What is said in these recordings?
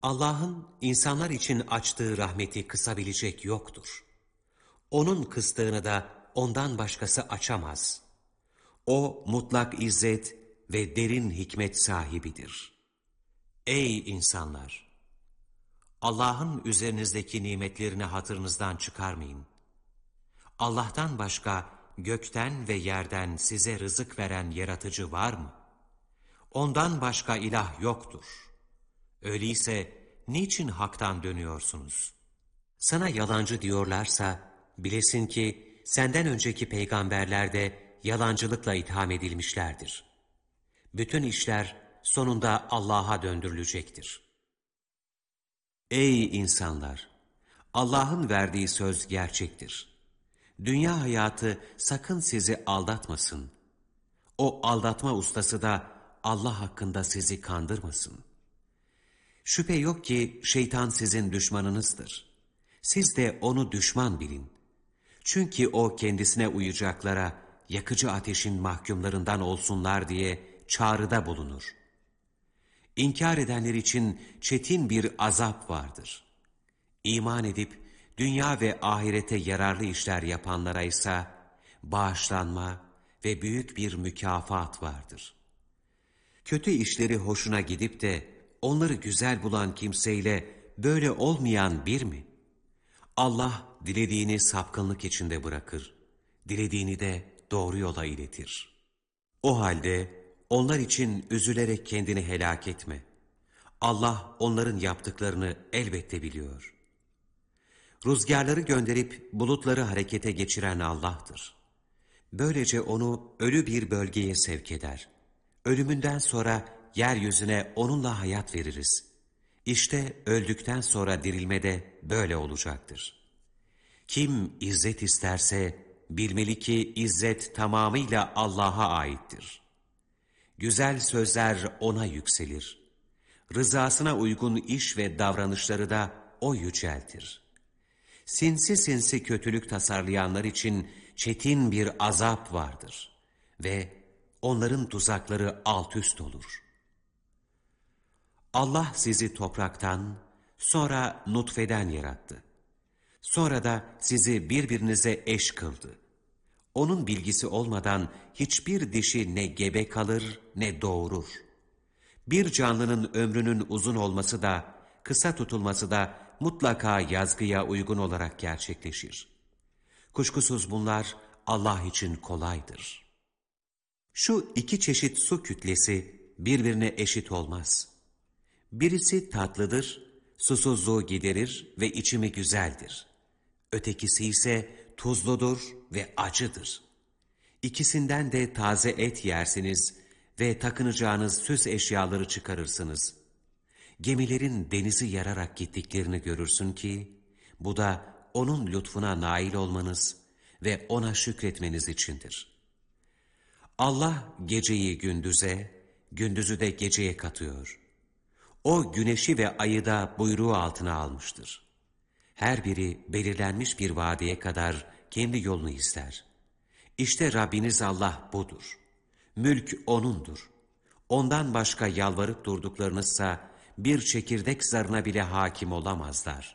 Allah'ın insanlar için açtığı rahmeti kısabilecek yoktur. Onun kıstığını da ondan başkası açamaz. O mutlak izzet ve derin hikmet sahibidir. Ey insanlar! Allah'ın üzerinizdeki nimetlerini hatırınızdan çıkarmayın. Allah'tan başka gökten ve yerden size rızık veren yaratıcı var mı? Ondan başka ilah yoktur. Öyleyse niçin haktan dönüyorsunuz? Sana yalancı diyorlarsa bilesin ki senden önceki peygamberler de yalancılıkla itham edilmişlerdir. Bütün işler sonunda Allah'a döndürülecektir. Ey insanlar! Allah'ın verdiği söz gerçektir. Dünya hayatı sakın sizi aldatmasın. O aldatma ustası da Allah hakkında sizi kandırmasın. Şüphe yok ki şeytan sizin düşmanınızdır. Siz de onu düşman bilin. Çünkü o kendisine uyacaklara yakıcı ateşin mahkumlarından olsunlar diye çağrıda bulunur. İnkar edenler için çetin bir azap vardır. İman edip dünya ve ahirete yararlı işler yapanlara ise bağışlanma ve büyük bir mükafat vardır. Kötü işleri hoşuna gidip de onları güzel bulan kimseyle böyle olmayan bir mi? Allah dilediğini sapkınlık içinde bırakır, dilediğini de doğru yola iletir. O halde onlar için üzülerek kendini helak etme. Allah onların yaptıklarını elbette biliyor. Rüzgarları gönderip bulutları harekete geçiren Allah'tır. Böylece onu ölü bir bölgeye sevk eder. Ölümünden sonra yeryüzüne onunla hayat veririz. İşte öldükten sonra dirilme de böyle olacaktır. Kim izzet isterse bilmeli ki izzet tamamıyla Allah'a aittir. Güzel sözler ona yükselir. Rızasına uygun iş ve davranışları da o yüceltir. Sinsi sinsi kötülük tasarlayanlar için çetin bir azap vardır ve onların tuzakları alt üst olur. Allah sizi topraktan, sonra nutfeden yarattı. Sonra da sizi birbirinize eş kıldı. Onun bilgisi olmadan hiçbir dişi ne gebe kalır ne doğurur. Bir canlının ömrünün uzun olması da, kısa tutulması da mutlaka yazgıya uygun olarak gerçekleşir. Kuşkusuz bunlar Allah için kolaydır. Şu iki çeşit su kütlesi birbirine eşit olmaz. Birisi tatlıdır, susuzluğu giderir ve içimi güzeldir. Ötekisi ise tuzludur ve acıdır. İkisinden de taze et yersiniz ve takınacağınız süs eşyaları çıkarırsınız. Gemilerin denizi yararak gittiklerini görürsün ki, bu da onun lütfuna nail olmanız ve ona şükretmeniz içindir. Allah geceyi gündüze, gündüzü de geceye katıyor. O güneşi ve ayı da buyruğu altına almıştır. Her biri belirlenmiş bir vadeye kadar kendi yolunu izler. İşte Rabbiniz Allah budur. Mülk O'nundur. Ondan başka yalvarıp durduklarınızsa bir çekirdek zarına bile hakim olamazlar.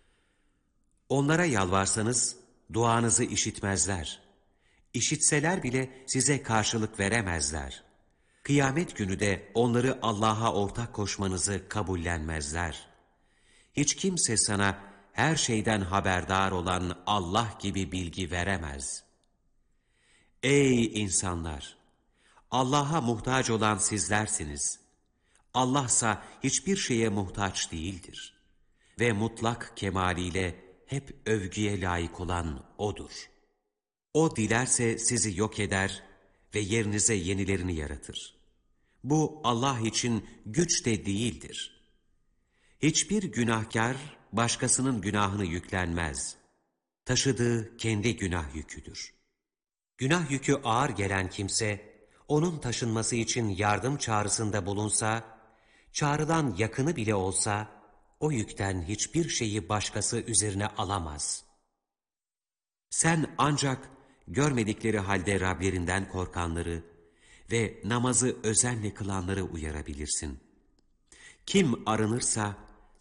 Onlara yalvarsanız duanızı işitmezler. İşitseler bile size karşılık veremezler. Kıyamet günü de onları Allah'a ortak koşmanızı kabullenmezler. Hiç kimse sana her şeyden haberdar olan Allah gibi bilgi veremez. Ey insanlar! Allah'a muhtaç olan sizlersiniz. Allah'sa hiçbir şeye muhtaç değildir. Ve mutlak kemaliyle hep övgüye layık olan O'dur. O dilerse sizi yok eder ve yerinize yenilerini yaratır. Bu Allah için güç de değildir. Hiçbir günahkar başkasının günahını yüklenmez. Taşıdığı kendi günah yüküdür. Günah yükü ağır gelen kimse, onun taşınması için yardım çağrısında bulunsa, çağrıdan yakını bile olsa, o yükten hiçbir şeyi başkası üzerine alamaz. Sen ancak görmedikleri halde Rablerinden korkanları ve namazı özenle kılanları uyarabilirsin. Kim arınırsa